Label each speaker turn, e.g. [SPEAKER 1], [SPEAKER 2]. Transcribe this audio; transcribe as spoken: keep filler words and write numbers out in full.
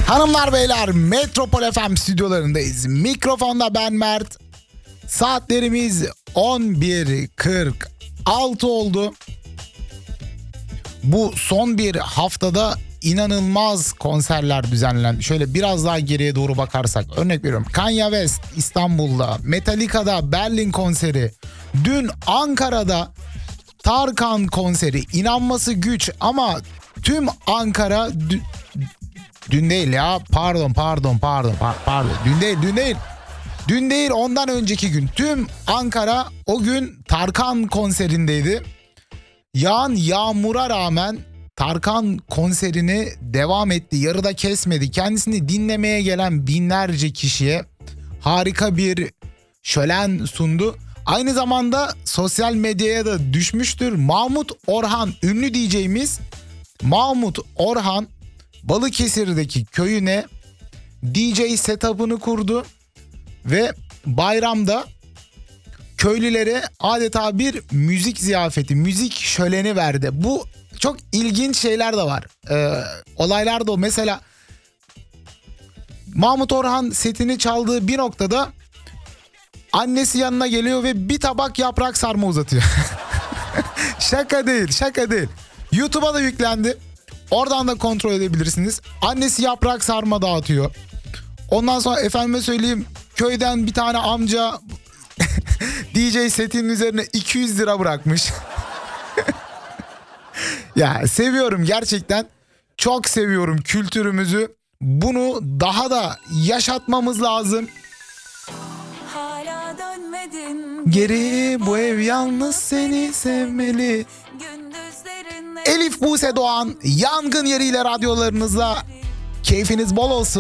[SPEAKER 1] Hanımlar beyler, Metropol F M stüdyolarındayız. Mikrofonda ben Mert. Saatlerimiz on bir kırk altı oldu. Bu son bir haftada inanılmaz konserler düzenlendi. Şöyle biraz daha geriye doğru bakarsak, örnek veriyorum, Kanye West İstanbul'da, Metallica'da Berlin konseri, dün Ankara'da Tarkan konseri, inanması güç ama tüm Ankara dün, dün değil ya pardon pardon pardon pardon dün değil dün değil dün değil ondan önceki gün tüm Ankara o gün Tarkan konserindeydi. Yağan yağmura rağmen Tarkan konserini devam etti, yarıda kesmedi. Kendisini dinlemeye gelen binlerce kişiye harika bir şölen sundu. Aynı zamanda sosyal medyaya da düşmüştür. Mahmut Orhan, ünlü D J'miz Mahmut Orhan Balıkesir'deki köyüne D J setup'ını kurdu ve bayramda köylülere adeta bir müzik ziyafeti, müzik şöleni verdi. Bu çok ilginç şeyler de var. Ee, olaylar da o. Mesela Mahmut Orhan setini çaldığı bir noktada annesi yanına geliyor ve bir tabak yaprak sarma uzatıyor. Şaka değil, şaka değil. YouTube'a da yüklendi. Oradan da kontrol edebilirsiniz. Annesi yaprak sarma dağıtıyor. Ondan sonra efendime söyleyeyim, köyden bir tane amca D J setinin üzerine iki yüz lira bırakmış. Ya seviyorum gerçekten. Çok seviyorum kültürümüzü. Bunu daha da yaşatmamız lazım.
[SPEAKER 2] Hala dönmedin
[SPEAKER 1] Geri, bu ev yalnız seni sevmeli. Elif Buse Doğan, Yangın Yeriyle radyolarınızla. Keyfiniz bol olsun.